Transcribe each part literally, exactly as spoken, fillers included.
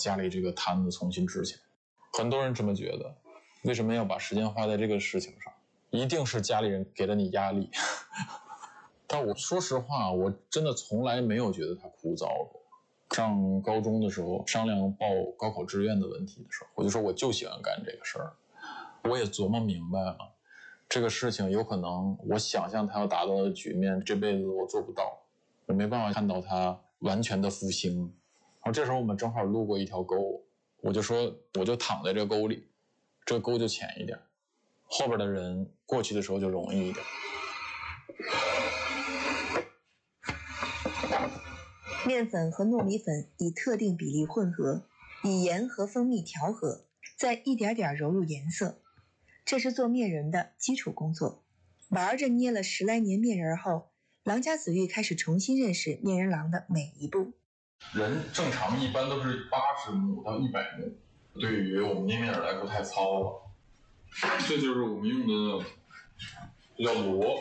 家里这个摊子重新支起来。很多人这么觉得，为什么要把时间花在这个事情上？一定是家里人给了你压力。但我说实话，我真的从来没有觉得它枯燥过。上高中的时候商量报高考志愿的问题的时候，我就说我就喜欢干这个事儿。我也琢磨明白了，这个事情有可能我想象它要达到的局面，这辈子我做不到，我没办法看到它完全的复兴。然后这时候我们正好路过一条沟，我就说我就躺在这个沟里，这个沟就浅一点，后边的人过去的时候就容易一点。 面粉和糯米粉以特定比例混合，以盐和蜂蜜调和，再一点点揉入颜色，这是做面人的基础工作。玩着捏了十来年面人后，郎家子玉开始重新认识面人郎的每一步。 人正常一般都是八十目到一百目，对于我们捏面人来说太糙了。这就是我们用的，这叫螺，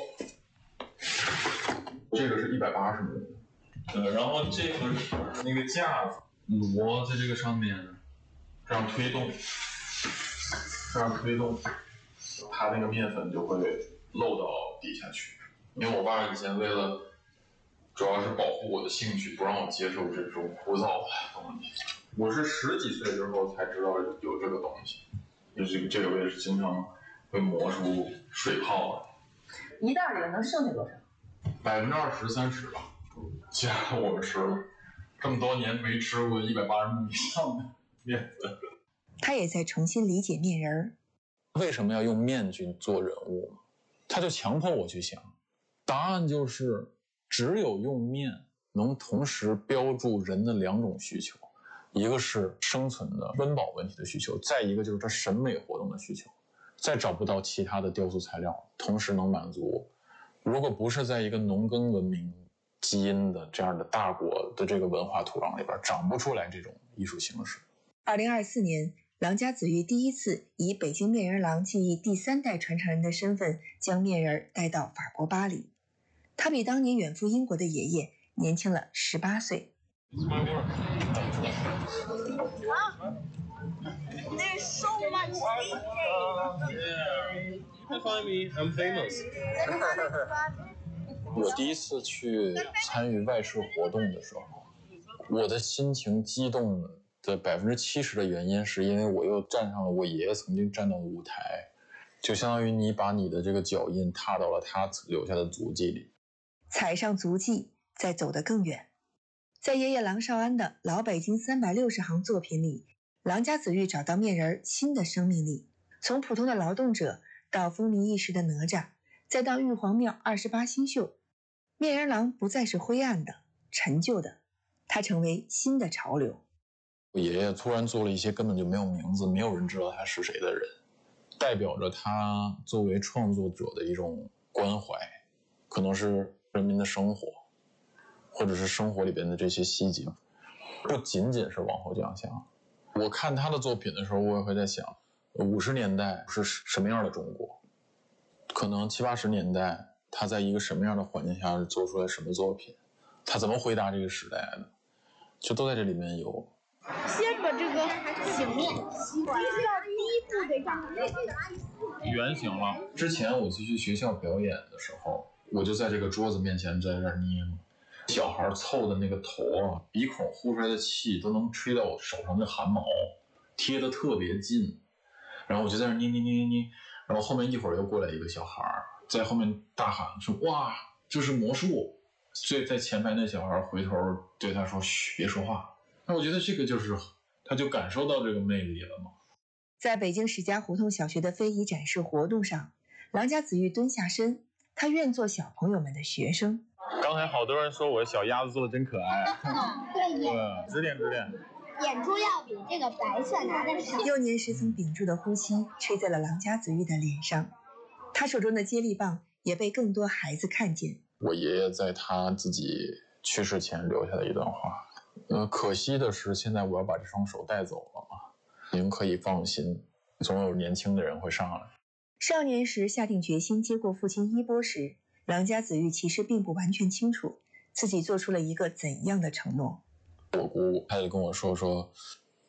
这个是一百八十目。呃，然后这个那个架子，螺在这个上面这样推动，这样推动，它那个面粉就会漏到底下去。因为我爸以前为了主要是保护我的兴趣，不让我接受这种枯燥的东西。我是十几岁之后才知道有这个东西，就是这个我也是经常会磨出水泡的。 一袋里面能剩下多少？ 百分之二十三十吧。既然我们吃了这么多年没吃过一百八十目以上的面粉， 他也在重新理解面人儿。 为什么要用面去做人物？他就强迫我去想，答案就是只有用面能同时标注人的两种需求，一个是生存的温饱问题的需求，再一个就是他审美活动的需求。再找不到其他的雕塑材料同时能满足。如果不是在一个农耕文明基因的这样的大国的这个文化土壤里边，长不出来这种艺术形式。 二零二四年，郎家子玉第一次以北京面人郎技艺第三代传承人的身份，将面人带到法国巴黎。他比当年远赴英国的爷爷年轻了十八岁。 There's so much D J. You can find me. I'm famous. 我第一次去参与外事活动的时候，我的心情激动的百分之七十的原因，是因为我又站上了我爷爷曾经站到的舞台，就相当于你把你的这个脚印踏到了他留下的足迹里， 踩上足迹，再走得更远。在爷爷郎绍安的老北京三百六十行作品里，郎家子玉找到面人新的生命力，从普通的劳动者到风靡一时的哪吒，再到玉皇庙二十八星宿，面人郎不再是灰暗的、陈旧的，它成为新的潮流。 我爷爷突然做了一些根本就没有名字、没有人知道他是谁的人，代表着他作为创作者的一种关怀，可能是人民的生活，或者是生活里边的这些细节，不仅仅是往后这样想。我看他的作品的时候，我也会在想，五十年代是什么样的中国？可能七八十年代，他在一个什么样的环境下做出来什么作品？他怎么回答这个时代的？就都在这里面有。 先把这个醒面，你是要第一步得长这个圆形了。之前我去学校表演的时候，我就在这个桌子面前在这儿捏嘛。小孩凑的那个头啊，鼻孔呼出来的气都能吹到我手上的汗毛，贴得特别近。然后我就在那捏捏捏捏捏，然后后面一会儿又过来一个小孩，在后面大喊说：“哇，这是魔术！”所以在前排那小孩回头对他说：“嘘，别说话。”那我觉得这个就是，他就感受到这个魅力了嘛。 在北京史家胡同小学的非遗展示活动上，郎家子玉蹲下身，他愿做小朋友们的学生。 刚才好多人说我小鸭子做的真可爱。 对， 对，指点指点。 眼珠要比这个白色拿的少。 幼年时曾屏住的呼吸吹在了郎家子玉的脸上，他手中的接力棒也被更多孩子看见。 我爷爷在他自己去世前留下的一段话，呃，可惜的是现在我要把这双手带走了嘛。您可以放心，总有年轻的人会上来。 少年时下定决心接过父亲衣钵时，郎家子玉其实并不完全清楚自己做出了一个怎样的承诺。 我姑她就跟我说说，